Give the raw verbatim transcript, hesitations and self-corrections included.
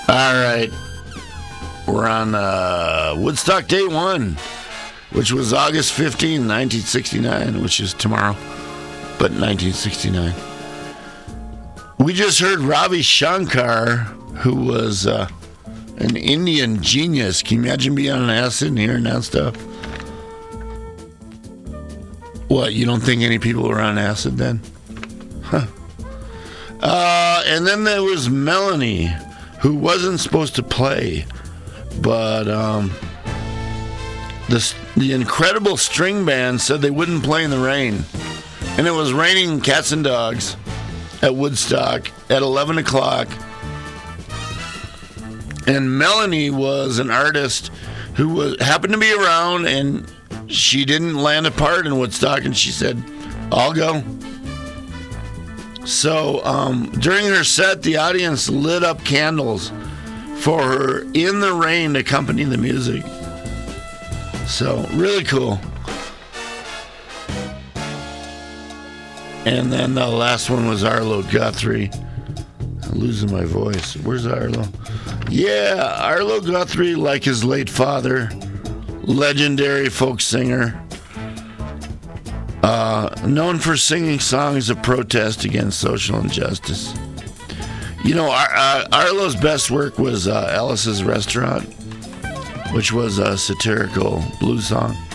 All right. We're on uh, Woodstock Day One, which was August fifteenth, nineteen sixty-nine, which is tomorrow, but nineteen sixty-nine. We just heard Ravi Shankar, who was uh, an Indian genius. Can you imagine being on acid and hearing that stuff? What, you don't think any people were on acid then? Huh. Uh, and then there was Melanie, who wasn't supposed to play, but um, the, the Incredible String Band said they wouldn't play in the rain. And it was raining cats and dogs at Woodstock at eleven o'clock. And Melanie was an artist who was, happened to be around, and she didn't land a part in Woodstock, and she said, I'll go. So um, during her set, the audience lit up candles for her in the rain to accompany the music. So really cool. And then the last one was Arlo Guthrie. I'm losing my voice. Where's Arlo? Yeah, Arlo Guthrie, like his late father, legendary folk singer, uh, known for singing songs of protest against social injustice. You know, Ar- uh, Arlo's best work was uh, Alice's Restaurant, which was a satirical blues song.